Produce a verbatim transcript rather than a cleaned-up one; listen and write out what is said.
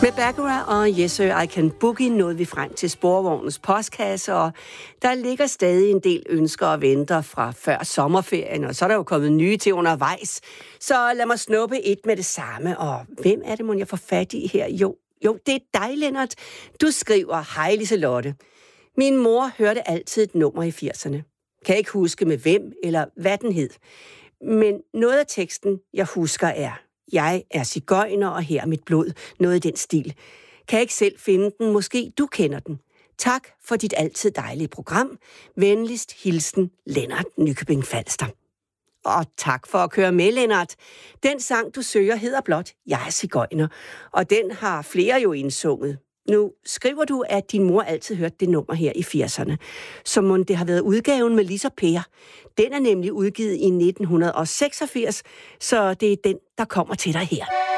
Med Baccarat og Yes Sir, I Can Boogie nåede vi frem til sporvognens postkasse, og der ligger stadig en del ønsker og venter fra før sommerferien, og så er der jo kommet nye til undervejs. Så lad mig snuppe et med det samme, og hvem er det, må jeg få fat i her? Jo, jo, det er dig, Lennart. Du skriver, hej Liselotte. Min mor hørte altid et nummer i firserne. Kan ikke huske med hvem eller hvad den hed. Men noget af teksten, jeg husker, er: jeg er sigøjner, og her er mit blod. Noget i den stil. Kan ikke selv finde den. Måske du kender den. Tak for dit altid dejlige program. Venligst hilsen, Lennart, Nykøbing Falster. Og tak for at køre med, Lennart. Den sang, du søger, hedder blot Jeg er sigøjner. Og den har flere jo indsunget. Nu skriver du, at din mor altid hørte det nummer her i firserne. Så må det har været udgaven med Lis og Per. Den er nemlig udgivet i nitten seksogfirs, så det er den, der kommer til dig her.